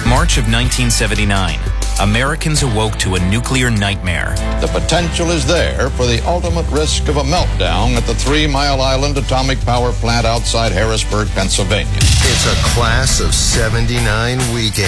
March of 1979. Americans awoke to a nuclear nightmare. The potential is there for the ultimate risk of a meltdown at the 3 Mile Island Atomic Power Plant outside Harrisburg, Pennsylvania. It's a class of 79 weekend.